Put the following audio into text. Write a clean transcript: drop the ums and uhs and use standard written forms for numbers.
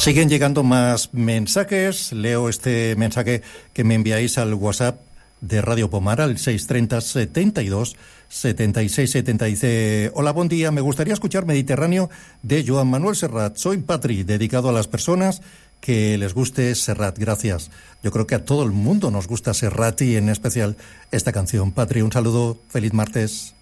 Siguen llegando más mensajes. Leo este mensaje que me enviáis al WhatsApp de Radio Pomar al 630 72 76 70. Dice: hola, buen día, me gustaría escuchar Mediterráneo de Joan Manuel Serrat. Soy Patri, dedicado a las personas que les guste Serrat. Gracias. Yo creo que a todo el mundo nos gusta Serrat y en especial esta canción. Patri, un saludo, feliz martes.